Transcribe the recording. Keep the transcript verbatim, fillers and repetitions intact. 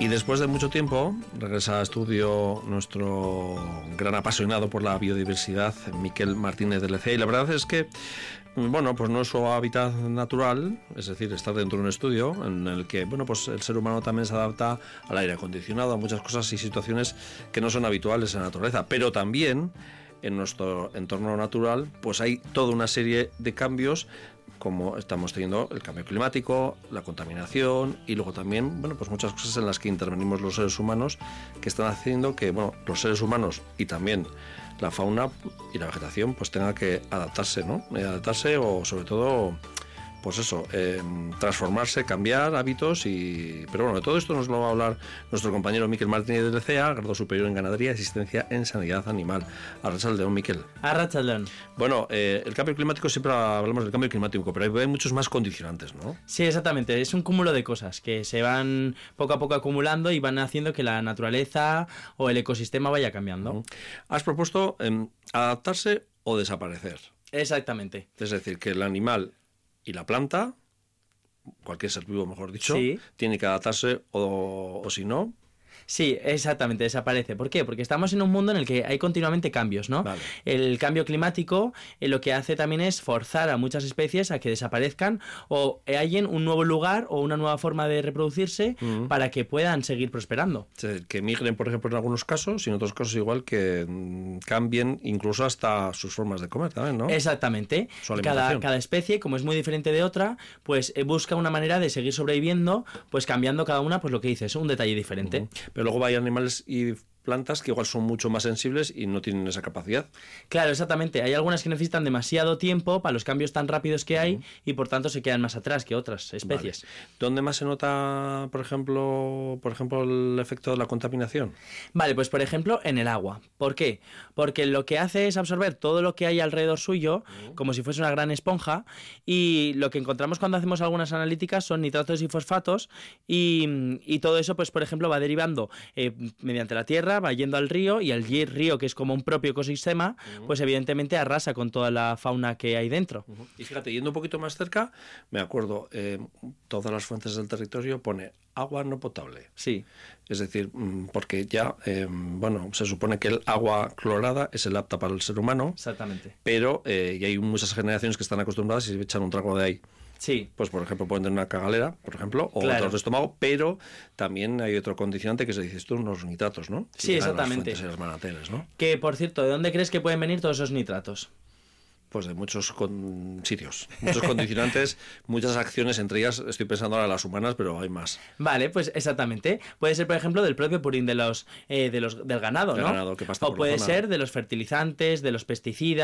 Y después de mucho tiempo regresa a estudio nuestro gran apasionado por la biodiversidad, Miquel Martínez de Lecea, y la verdad es que, bueno, pues no es su hábitat natural, es decir, estar dentro de un estudio en el que, bueno, pues el ser humano también se adapta al aire acondicionado, a muchas cosas y situaciones que no son habituales en la naturaleza, pero también en nuestro entorno natural pues hay toda una serie de cambios, como estamos teniendo el cambio climático, la contaminación y luego también, bueno, pues muchas cosas en las que intervenimos los seres humanos que están haciendo que, bueno, los seres humanos y también la fauna y la vegetación pues tenga que adaptarse, ¿no? Adaptarse o sobre todo, pues eso, eh, transformarse, cambiar hábitos y... Pero bueno, de todo esto nos lo va a hablar nuestro compañero Miquel Martínez de Lecea, grado superior en Ganadería y Asistencia en Sanidad Animal. Arratsaldeon, Miquel. Arratsaldeon. Bueno, eh, el cambio climático, siempre hablamos del cambio climático, pero hay, hay muchos más condicionantes, ¿no? Sí, exactamente. Es un cúmulo de cosas que se van poco a poco acumulando y van haciendo que la naturaleza o el ecosistema vaya cambiando. Uh-huh. Has propuesto eh, adaptarse o desaparecer. Exactamente. Es decir, que el animal y la planta, cualquier ser vivo, mejor dicho, sí, tiene que adaptarse o, o si no... Sí, exactamente, desaparece. ¿Por qué? Porque estamos en un mundo en el que hay continuamente cambios, ¿no? Vale. El cambio climático eh, lo que hace también es forzar a muchas especies a que desaparezcan o hallen un nuevo lugar o una nueva forma de reproducirse uh-huh. para que puedan seguir prosperando. Es decir, que migren, por ejemplo, en algunos casos y en otros casos igual que mmm, cambien incluso hasta sus formas de comer también, ¿no? Exactamente. Cada, cada especie, como es muy diferente de otra, pues eh, busca una manera de seguir sobreviviendo, pues cambiando cada una, pues lo que dices, un detalle diferente. Uh-huh. Pero luego hay animales y plantas que igual son mucho más sensibles y no tienen esa capacidad. Claro, exactamente. Hay algunas que necesitan demasiado tiempo para los cambios tan rápidos que hay uh-huh. y por tanto se quedan más atrás que otras especies. Vale. ¿Dónde más se nota, por ejemplo, por ejemplo, el efecto de la contaminación? Vale, pues por ejemplo en el agua. ¿Por qué? Porque lo que hace es absorber todo lo que hay alrededor suyo uh-huh. como si fuese una gran esponja, y lo que encontramos cuando hacemos algunas analíticas son nitratos y fosfatos y, y todo eso, pues por ejemplo, va derivando eh, mediante la tierra, va yendo al río, y el río, que es como un propio ecosistema, uh-huh. pues evidentemente arrasa con toda la fauna que hay dentro. Uh-huh. Y fíjate, yendo un poquito más cerca, me acuerdo, eh, todas las fuentes del territorio pone agua no potable. Sí. Es decir, porque ya, eh, bueno, se supone que el agua clorada es el apta para el ser humano. Exactamente. Pero eh, y hay muchas generaciones que están acostumbradas y se echan un trago de ahí. Sí. Pues por ejemplo pueden tener una cagalera, por ejemplo, o claro. otros de estómago, pero también hay otro condicionante que se dice esto, unos nitratos, ¿no? Sí, sí, exactamente. Las fuentes y las manantiales, ¿no? Que, por cierto, ¿de dónde crees que pueden venir todos esos nitratos? Pues de muchos con... sitios, muchos condicionantes, muchas acciones, entre ellas estoy pensando ahora en las humanas, pero hay más. Vale, pues exactamente. Puede ser, por ejemplo, del propio purín de los, eh, de los del ganado, del ¿no? Ganado, que pasta o por puede la zona. ser de los fertilizantes, de los pesticidas.